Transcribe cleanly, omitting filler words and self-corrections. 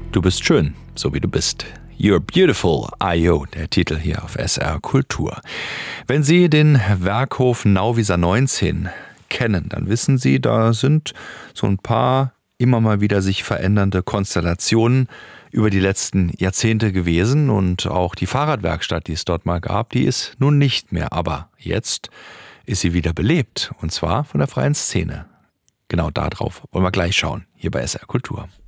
Du bist schön, so wie du bist. You're Beautiful, I.O., der Titel hier auf SR Kultur. Wenn Sie den Werkhof Nauwieser 19 kennen, dann wissen Sie, da sind so ein paar immer mal wieder sich verändernde Konstellationen über die letzten Jahrzehnte gewesen. Und auch die Fahrradwerkstatt, die es dort mal gab, die ist nun nicht mehr. Aber jetzt ist sie wieder belebt, und zwar von der freien Szene. Genau darauf wollen wir gleich schauen, hier bei SR Kultur.